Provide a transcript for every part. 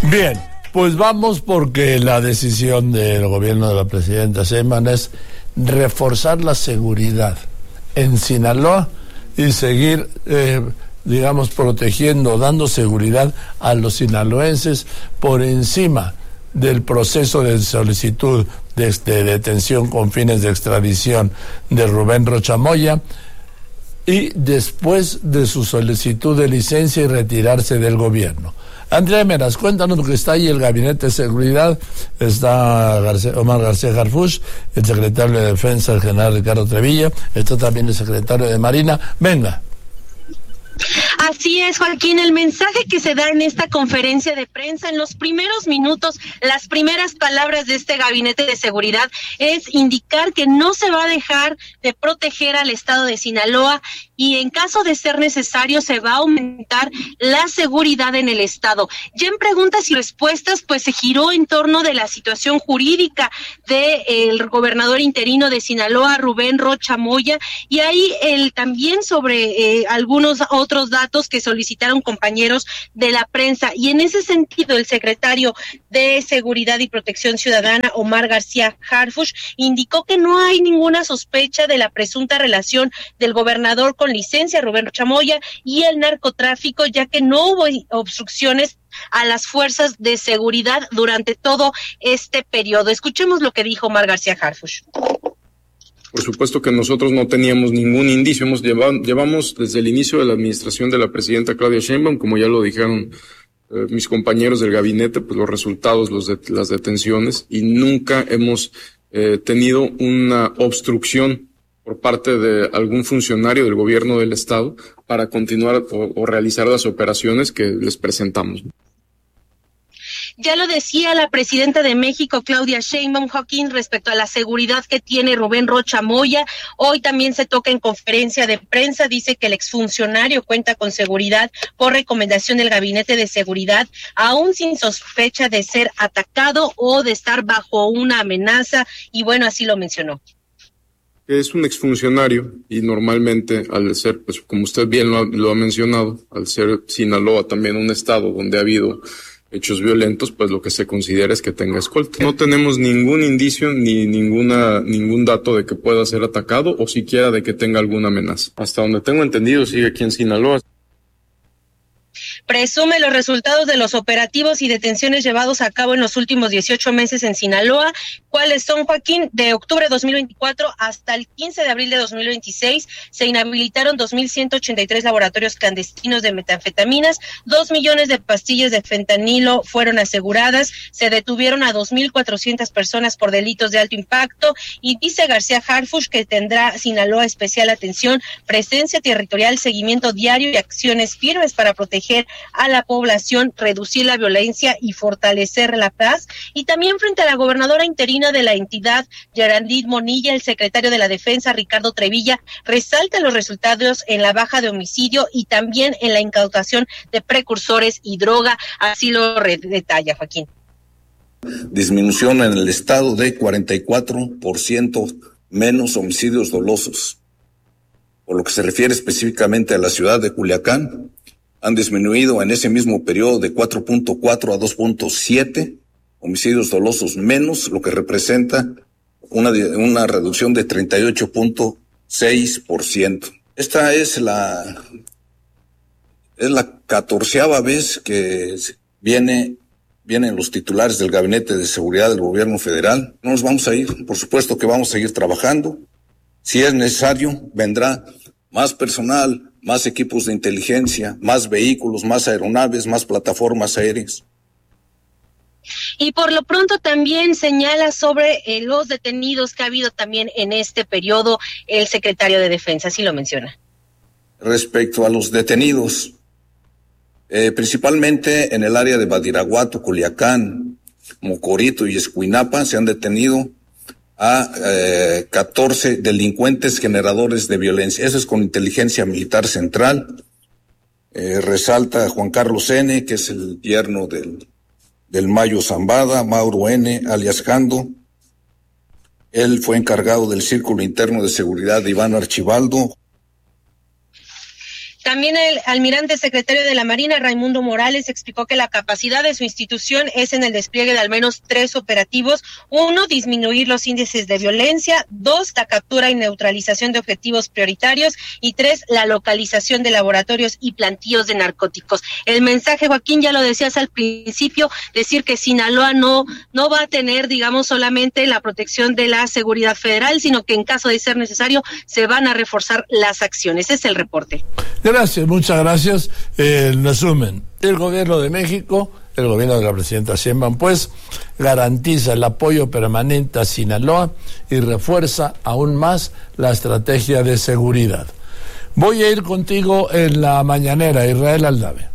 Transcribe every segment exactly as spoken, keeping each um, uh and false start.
Bien, pues vamos porque la decisión del gobierno de la presidenta Sheinbaum es reforzar la seguridad en Sinaloa y seguir, eh, digamos, protegiendo, dando seguridad a los sinaloenses por encima del proceso de solicitud de, de detención con fines de extradición de Rubén Rocha Moya y después de su solicitud de licencia y retirarse del gobierno. Andrea Meras, cuéntanos que está ahí el Gabinete de Seguridad, está García, Omar García Harfuch, el secretario de Defensa, el general Ricardo Trevilla, está también el secretario de Marina. Venga. Así es, Joaquín, el mensaje que se da en esta conferencia de prensa, en los primeros minutos, las primeras palabras de este Gabinete de Seguridad es indicar que no se va a dejar de proteger al estado de Sinaloa y en caso de ser necesario se va a aumentar la seguridad en el estado. Ya en preguntas y respuestas, pues se giró en torno de la situación jurídica del gobernador interino de Sinaloa, Rubén Rocha Moya, y ahí el también sobre eh, algunos otros datos que solicitaron compañeros de la prensa. Y en ese sentido, el secretario de Seguridad y Protección Ciudadana, Omar García Harfuch, indicó que no hay ninguna sospecha de la presunta relación del gobernador con licencia, Rubén Rocha Moya, y el narcotráfico, ya que no hubo obstrucciones a las fuerzas de seguridad durante todo este periodo. Escuchemos lo que dijo Omar García Harfuch. Por supuesto que nosotros no teníamos ningún indicio, hemos llevado, llevamos desde el inicio de la administración de la presidenta Claudia Sheinbaum, como ya lo dijeron eh, mis compañeros del gabinete, pues los resultados, los de, las detenciones, y nunca hemos eh, tenido una obstrucción por parte de algún funcionario del gobierno del estado para continuar o, o realizar las operaciones que les presentamos. Ya lo decía la presidenta de México, Claudia Sheinbaum, Joaquín, respecto a la seguridad que tiene Rubén Rocha Moya. Hoy también se toca en conferencia de prensa, dice que el exfuncionario cuenta con seguridad por recomendación del Gabinete de Seguridad, aún sin sospecha de ser atacado o de estar bajo una amenaza, y bueno, así lo mencionó. Es un exfuncionario y normalmente al ser, pues como usted bien lo ha, lo ha mencionado, al ser Sinaloa también un estado donde ha habido hechos violentos, pues lo que se considera es que tenga escolta. No tenemos ningún indicio ni ninguna ningún dato de que pueda ser atacado o siquiera de que tenga alguna amenaza. Hasta donde tengo entendido, sigue aquí en Sinaloa. Presume los resultados de los operativos y detenciones llevados a cabo en los últimos dieciocho meses en Sinaloa. ¿Cuáles son, Joaquín? De octubre de dos mil veinticuatro hasta el quince de abril de dos mil veintiséis se inhabilitaron dos mil ciento ochenta y tres laboratorios clandestinos de metanfetaminas, dos millones de pastillas de fentanilo fueron aseguradas, se detuvieron a dos mil cuatrocientas personas por delitos de alto impacto, y dice García Harfuch que tendrá Sinaloa especial atención, presencia territorial, seguimiento diario y acciones firmes para proteger a la población, reducir la violencia y fortalecer la paz. Y también frente a la gobernadora interina de la entidad, Geraldine Monilla, el secretario de la Defensa, Ricardo Trevilla, resalta los resultados en la baja de homicidio y también en la incautación de precursores y droga. Así lo detalla, Joaquín. Disminución en el estado de cuarenta y cuatro por ciento menos homicidios dolosos. Por lo que se refiere específicamente a la ciudad de Culiacán, han disminuido en ese mismo periodo de cuatro punto cuatro a dos punto siete homicidios dolosos menos, lo que representa una, una reducción de treinta y ocho punto seis por ciento. Esta es la, es la catorceava vez que viene, vienen los titulares del Gabinete de Seguridad del Gobierno Federal. No nos vamos a ir, por supuesto que vamos a seguir trabajando. Si es necesario, vendrá más personal, más equipos de inteligencia, más vehículos, más aeronaves, más plataformas aéreas. Y por lo pronto también señala sobre eh, los detenidos que ha habido también en este periodo el secretario de Defensa, así lo menciona. Respecto a los detenidos, eh, principalmente en el área de Badiraguato, Culiacán, Mocorito y Escuinapa, se han detenido a eh, catorce delincuentes generadores de violencia. Eso es con inteligencia militar central. Eh, resalta Juan Carlos N., que es el yerno del, del Mayo Zambada, Mauro N., alias Jando. Él fue encargado del Círculo Interno de Seguridad de Iván Archibaldo. También el almirante secretario de la Marina, Raimundo Morales, explicó que la capacidad de su institución es en el despliegue de al menos tres operativos. Uno, disminuir los índices de violencia. Dos, la captura y neutralización de objetivos prioritarios. Y tres, la localización de laboratorios y plantíos de narcóticos. El mensaje, Joaquín, ya lo decías al principio, decir que Sinaloa no, no va a tener, digamos, solamente la protección de la seguridad federal, sino que en caso de ser necesario se van a reforzar las acciones. Ese es el reporte. Gracias, muchas gracias. Eh, en resumen, el gobierno de México, el gobierno de la presidenta Sheinbaum, pues, garantiza el apoyo permanente a Sinaloa y refuerza aún más la estrategia de seguridad. Voy a ir contigo en la mañanera, Israel Aldave.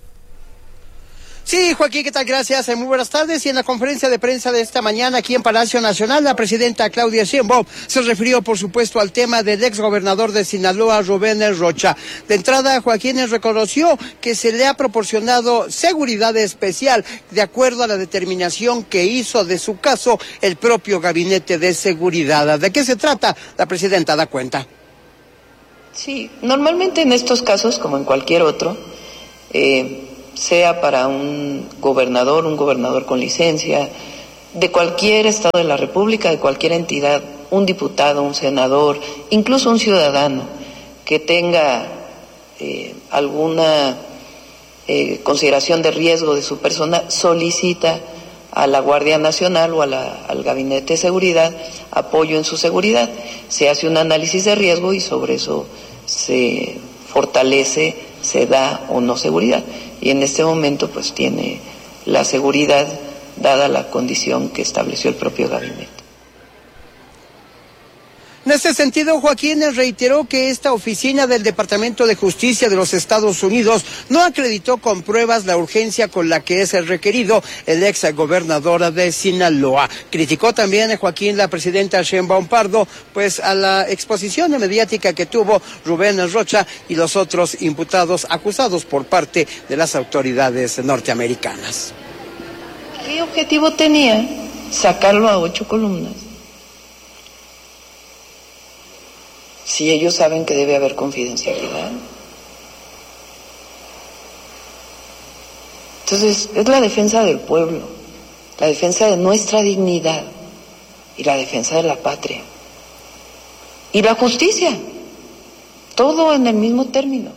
Sí, Joaquín, ¿qué tal? Gracias. Muy buenas tardes. Y en la conferencia de prensa de esta mañana aquí en Palacio Nacional, la presidenta Claudia Sheinbaum se refirió, por supuesto, al tema del exgobernador de Sinaloa, Rubén Rocha. De entrada, Joaquín reconoció que se le ha proporcionado seguridad especial de acuerdo a la determinación que hizo de su caso el propio Gabinete de Seguridad. ¿De qué se trata? La presidenta da cuenta. Sí, normalmente en estos casos, como en cualquier otro, eh, sea para un gobernador, un gobernador con licencia, de cualquier estado de la República, de cualquier entidad, un diputado, un senador, incluso un ciudadano que tenga eh, alguna eh, consideración de riesgo de su persona, solicita a la Guardia Nacional o a la, al Gabinete de Seguridad apoyo en su seguridad. Se hace un análisis de riesgo y sobre eso se fortalece, se da o no seguridad. Y en este momento pues tiene la seguridad dada la condición que estableció el propio gabinete. En este sentido, Joaquín reiteró que esta oficina del Departamento de Justicia de los Estados Unidos no acreditó con pruebas la urgencia con la que es requerido el ex gobernador de Sinaloa. Criticó también, Joaquín, la presidenta Sheinbaum Pardo, pues a la exposición mediática que tuvo Rubén Rocha y los otros imputados acusados por parte de las autoridades norteamericanas. ¿Qué objetivo tenía? Sacarlo a ocho columnas. Si ellos saben que debe haber confidencialidad. Entonces, es la defensa del pueblo, la defensa de nuestra dignidad y la defensa de la patria. Y la justicia, todo en el mismo término.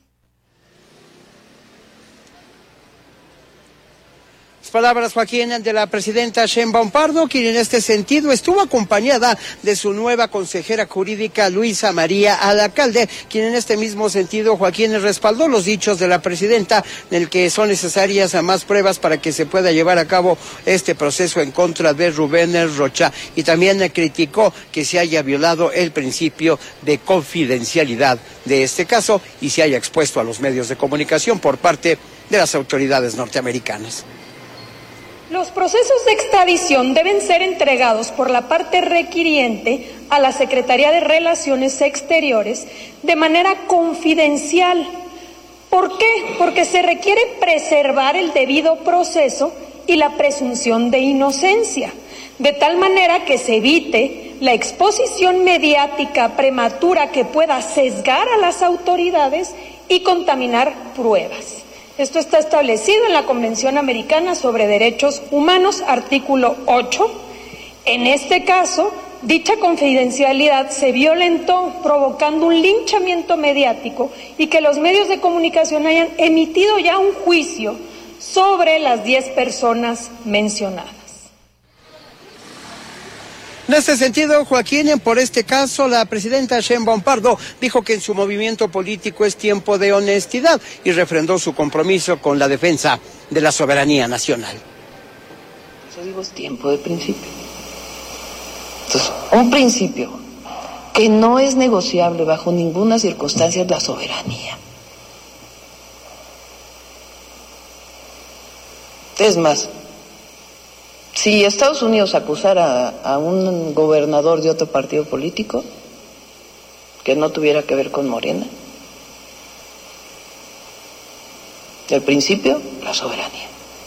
Palabras, Joaquín, de la presidenta Sheinbaum Pardo, quien en este sentido estuvo acompañada de su nueva consejera jurídica, Luisa María Alcalde, quien en este mismo sentido, Joaquín, respaldó los dichos de la presidenta en el que son necesarias más pruebas para que se pueda llevar a cabo este proceso en contra de Rubén Rocha, y también criticó que se haya violado el principio de confidencialidad de este caso y se haya expuesto a los medios de comunicación por parte de las autoridades norteamericanas. Los procesos de extradición deben ser entregados por la parte requiriente a la Secretaría de Relaciones Exteriores de manera confidencial. ¿Por qué? Porque se requiere preservar el debido proceso y la presunción de inocencia, de tal manera que se evite la exposición mediática prematura que pueda sesgar a las autoridades y contaminar pruebas. Esto está establecido en la Convención Americana sobre Derechos Humanos, artículo ocho. En este caso, dicha confidencialidad se violentó, provocando un linchamiento mediático y que los medios de comunicación hayan emitido ya un juicio sobre las diez personas mencionadas. En este sentido, Joaquín, por este caso, la presidenta Sheinbaum Pardo dijo que en su movimiento político es tiempo de honestidad y refrendó su compromiso con la defensa de la soberanía nacional. Eso digo, es tiempo de principio. Entonces, un principio que no es negociable bajo ninguna circunstancia es la soberanía. Es más, si Estados Unidos acusara a un gobernador de otro partido político que no tuviera que ver con Morena, el principio, la soberanía.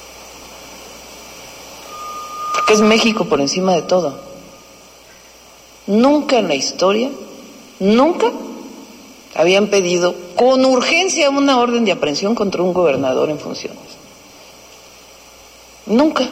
Porque es México por encima de todo. Nunca en la historia, nunca habían pedido con urgencia una orden de aprehensión contra un gobernador en funciones. Nunca.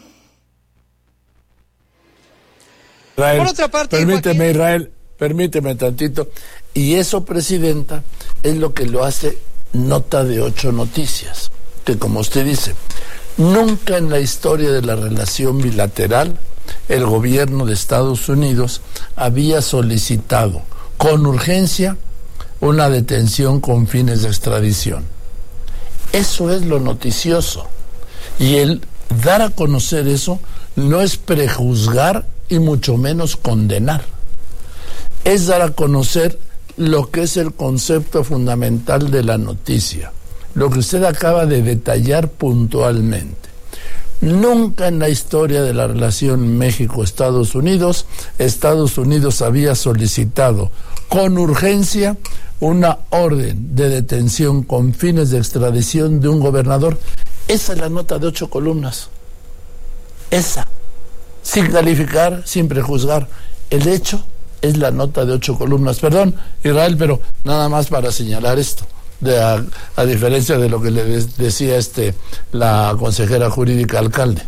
Israel, Por otra parte, permíteme, Joaquín... Israel, permíteme tantito. Y eso, Presidenta, es lo que lo hace nota de ocho noticias. Que como usted dice, nunca en la historia de la relación bilateral el gobierno de Estados Unidos había solicitado con urgencia una detención con fines de extradición. Eso es lo noticioso. Y el dar a conocer eso no es prejuzgar y mucho menos condenar. Es dar a conocer lo que es el concepto fundamental de la noticia, lo que usted acaba de detallar puntualmente. Nunca en la historia de la relación México-Estados Unidos, Estados Unidos había solicitado con urgencia una orden de detención con fines de extradición de un gobernador. Esa es la nota de ocho columnas. Esa. Sin calificar, sin prejuzgar. El hecho es la nota de ocho columnas. Perdón, Israel, pero nada más para señalar esto. De a, a diferencia de lo que le de, decía este la consejera jurídica alcalde.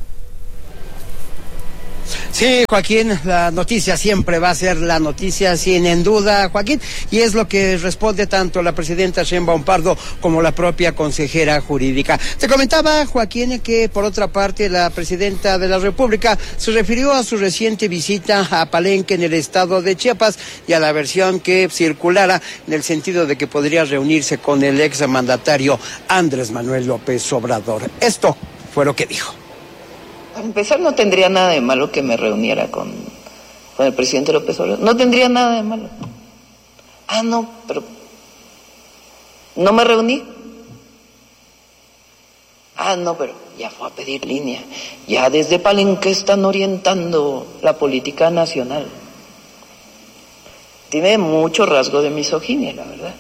Sí, Joaquín, la noticia siempre va a ser la noticia, sin en duda, Joaquín, y es lo que responde tanto la presidenta Sheinbaum Pardo como la propia consejera jurídica. Te comentaba, Joaquín, que por otra parte la presidenta de la República se refirió a su reciente visita a Palenque en el estado de Chiapas y a la versión que circulara en el sentido de que podría reunirse con el exmandatario Andrés Manuel López Obrador. Esto fue lo que dijo. Para empezar, no tendría nada de malo que me reuniera con, con el presidente López Obrador. No tendría nada de malo. Ah, no, pero no me reuní. Ah, no, pero ya fue a pedir línea. Ya desde Palenque están orientando la política nacional. Tiene mucho rasgo de misoginia, la verdad.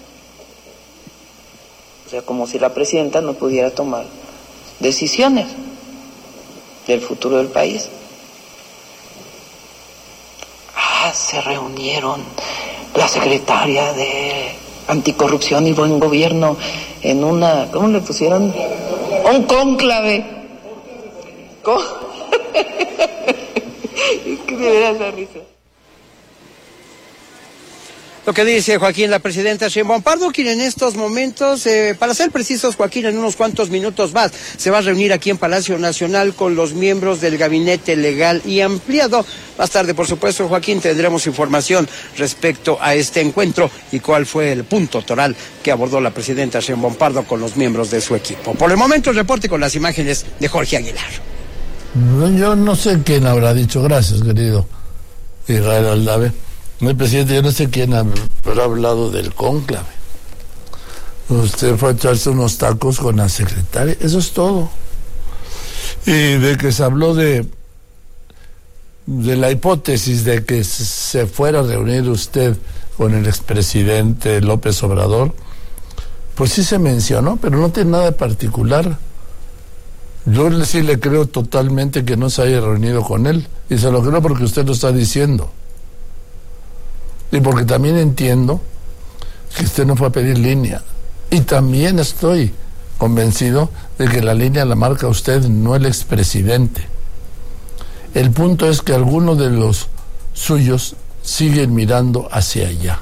O sea, como si la presidenta no pudiera tomar decisiones del futuro del país. Ah, se reunieron la secretaria de Anticorrupción y Buen Gobierno en una, ¿cómo le pusieron? Un cónclave. ¿Cómo? Es que me da esa risa. Lo que dice Joaquín, la presidenta Sheinbaum Pardo, quien en estos momentos, eh, para ser precisos, Joaquín, en unos cuantos minutos más, se va a reunir aquí en Palacio Nacional con los miembros del Gabinete Legal y Ampliado. Más tarde, por supuesto, Joaquín, tendremos información respecto a este encuentro y cuál fue el punto toral que abordó la presidenta Sheinbaum Pardo con los miembros de su equipo. Por el momento, el reporte con las imágenes de Jorge Aguilar. Yo no sé quién habrá dicho, gracias, querido Israel Aldave. El presidente, yo no sé quién habrá hablado del cónclave. Usted fue a echarse unos tacos con la secretaria, eso es todo. Y de que se habló de de la hipótesis de que se fuera a reunir usted con el expresidente López Obrador, pues sí se mencionó, pero no tiene nada de particular. Yo sí le creo totalmente que no se haya reunido con él, y se lo creo porque usted lo está diciendo. Y porque también entiendo que usted no fue a pedir línea. Y también estoy convencido de que la línea la marca usted, no el expresidente. El punto es que algunos de los suyos siguen mirando hacia allá.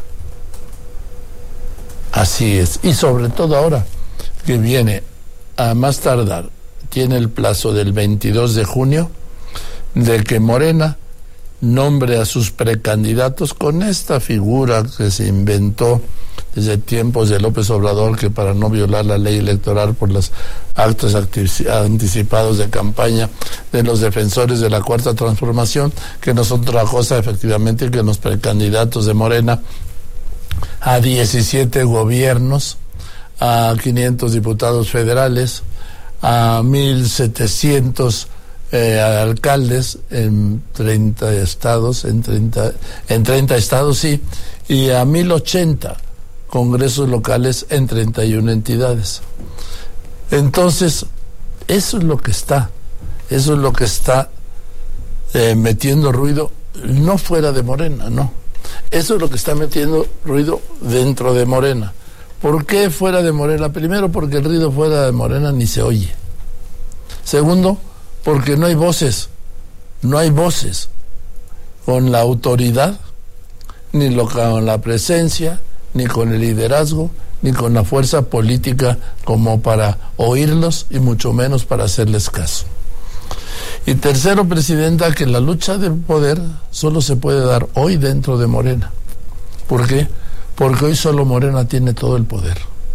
Así es. Y sobre todo ahora que viene a más tardar, tiene el plazo del veintidós de junio, de que Morena nombre a sus precandidatos con esta figura que se inventó desde tiempos de López Obrador, que para no violar la ley electoral por los actos anticipados de campaña de los defensores de la Cuarta Transformación, que no es otra cosa efectivamente que los precandidatos de Morena a diecisiete gobiernos, a quinientos diputados federales, a mil setecientos Eh, alcaldes en treinta estados, en treinta, en treinta estados, sí, y a mil ochenta congresos locales en treinta y una entidades. Entonces, eso es lo que está, eso es lo que está eh, metiendo ruido, no fuera de Morena, no, Eso es lo que está metiendo ruido dentro de Morena. ¿Por qué fuera de Morena? Primero, porque el ruido fuera de Morena ni se oye. Segundo, porque no hay voces. No hay voces con la autoridad, ni lo, con la presencia, ni con el liderazgo, ni con la fuerza política como para oírlos y mucho menos para hacerles caso. Y tercero, Presidenta, que la lucha de poder solo se puede dar hoy dentro de Morena. ¿Por qué? Porque hoy solo Morena tiene todo el poder.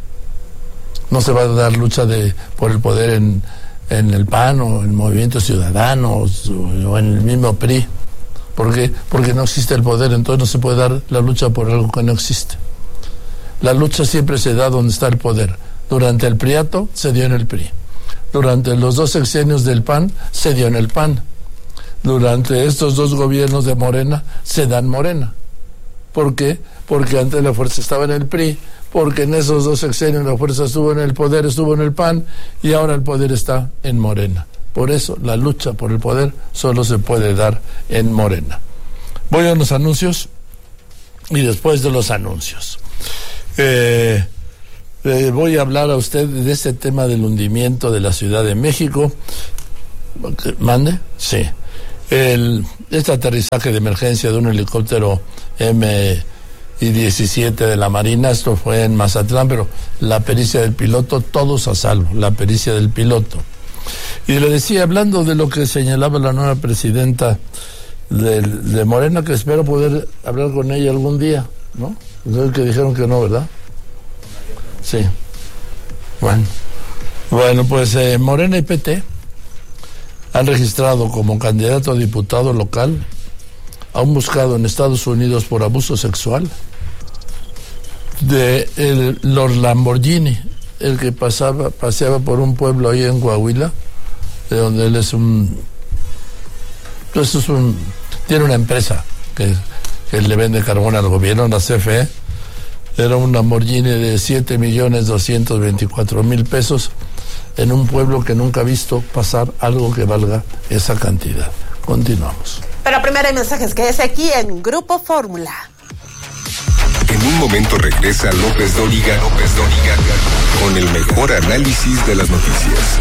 No se va a dar lucha de por el poder en, en el P A N o en Movimiento Ciudadano o, o en el mismo P R I. ¿Por qué? Porque no existe el poder, entonces no se puede dar la lucha por algo que no existe. La lucha siempre se da donde está el poder. Durante el priato se dio en el P R I. Durante los dos sexenios del P A N se dio en el P A N. Durante estos dos gobiernos de Morena se da en Morena. ¿Por qué? Porque antes la fuerza estaba en el P R I, porque en esos dos sexenios la fuerza estuvo en el poder, estuvo en el P A N, y ahora el poder está en Morena. Por eso la lucha por el poder solo se puede dar en Morena. Voy a los anuncios y después de los anuncios eh, eh, voy a hablar a usted de este tema del hundimiento de la Ciudad de México. ¿Mande? Sí. El, este aterrizaje de emergencia de un helicóptero M I diecisiete de la Marina, esto fue en Mazatlán, pero la pericia del piloto, todos a salvo, la pericia del piloto. Y le decía, hablando de lo que señalaba la nueva presidenta de, de Morena, que espero poder hablar con ella algún día, ¿no? Entonces que dijeron que no, ¿verdad? Sí. Bueno, bueno pues eh, Morena y P T han registrado como candidato a diputado local a un buscado en Estados Unidos por abuso sexual de el Lord Lamborghini, el que pasaba paseaba por un pueblo ahí en Coahuila, de donde él es un, pues es un tiene una empresa que, que le vende carbón al gobierno, la C F E. Era un Lamborghini de siete millones doscientos veinticuatro mil pesos en un pueblo que nunca ha visto pasar algo que valga esa cantidad. Continuamos. Pero primero hay mensajes que es aquí en Grupo Fórmula. En un momento regresa López Dóriga, López Dóriga, con el mejor análisis de las noticias.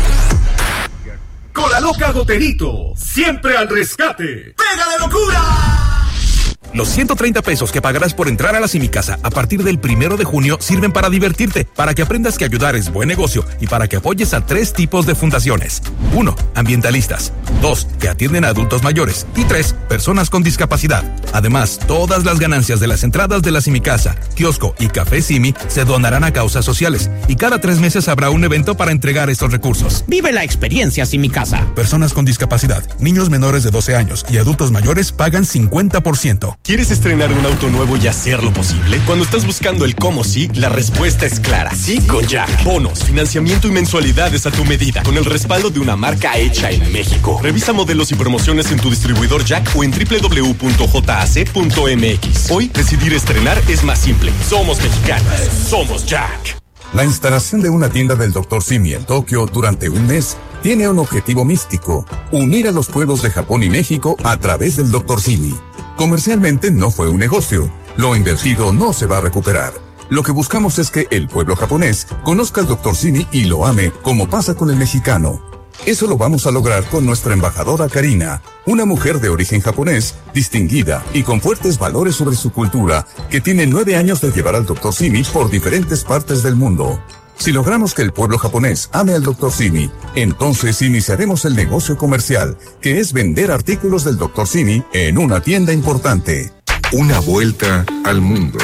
Con la loca Goterito, siempre al rescate. ¡Pega de locura! Los ciento treinta pesos que pagarás por entrar a la Simicasa a partir del primero de junio sirven para divertirte, para que aprendas que ayudar es buen negocio y para que apoyes a tres tipos de fundaciones. Uno, ambientalistas. Dos, que atienden a adultos mayores. Y tres, personas con discapacidad. Además, todas las ganancias de las entradas de la Simicasa, kiosco y café Simi se donarán a causas sociales. Y cada tres meses habrá un evento para entregar estos recursos. Vive la experiencia Simicasa. Personas con discapacidad, niños menores de doce años y adultos mayores pagan cincuenta por ciento. ¿Quieres estrenar un auto nuevo y hacerlo posible? Cuando estás buscando el cómo sí, la respuesta es clara. Sí con Jack. Bonos, financiamiento y mensualidades a tu medida, con el respaldo de una marca hecha en México. Revisa modelos y promociones en tu distribuidor Jack o en doble u doble u doble u punto j a c punto m x. Hoy, decidir estrenar es más simple. Somos mexicanos. Somos Jack. La instalación de una tienda del doctor Simi en Tokio durante un mes tiene un objetivo místico: unir a los pueblos de Japón y México a través del doctor Simi. Comercialmente no fue un negocio. Lo invertido no se va a recuperar. Lo que buscamos es que el pueblo japonés conozca al doctor Simi y lo ame, como pasa con el mexicano. Eso lo vamos a lograr con nuestra embajadora Karina, una mujer de origen japonés, distinguida y con fuertes valores sobre su cultura, que tiene nueve años de llevar al doctor Simi por diferentes partes del mundo. Si logramos que el pueblo japonés ame al doctor Simi, entonces iniciaremos el negocio comercial, que es vender artículos del doctor Simi en una tienda importante. Una vuelta al mundo.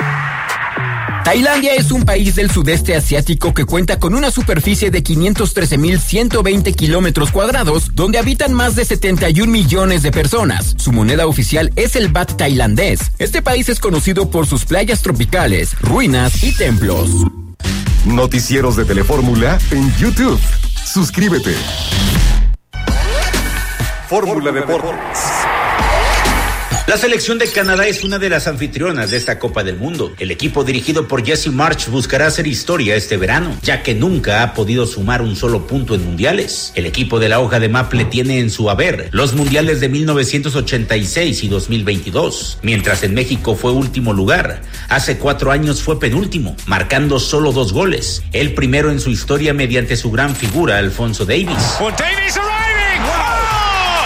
Tailandia es un país del sudeste asiático que cuenta con una superficie de quinientos trece mil ciento veinte kilómetros cuadrados, donde habitan más de setenta y un millones de personas. Su moneda oficial es el baht tailandés. Este país es conocido por sus playas tropicales, ruinas y templos. Noticieros de Telefórmula en YouTube. Suscríbete. Fórmula Deportes. La selección de Canadá es una de las anfitrionas de esta Copa del Mundo. El equipo dirigido por Jesse Marsch buscará hacer historia este verano, ya que nunca ha podido sumar un solo punto en mundiales. El equipo de la hoja de Maple tiene en su haber los mundiales de mil novecientos ochenta y seis y dos mil veintidós, mientras en México fue último lugar. Hace cuatro años fue penúltimo, marcando solo dos goles. El primero en su historia mediante su gran figura, Alfonso Davies. Well, Davies arriving! Oh!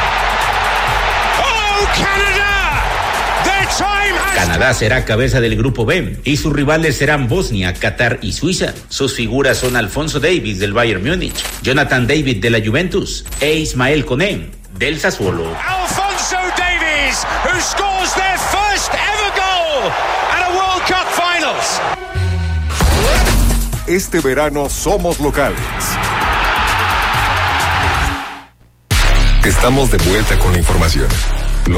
Oh, Canada! Their time has... Canadá será cabeza del grupo B y sus rivales serán Bosnia, Qatar y Suiza. Sus figuras son Alfonso Davies del Bayern Múnich, Jonathan David de la Juventus e Ismael Koné del Sassuolo. Alfonso Davies, who scores their first ever goal at a World Cup Finals. Este verano somos locales. Estamos de vuelta con la información.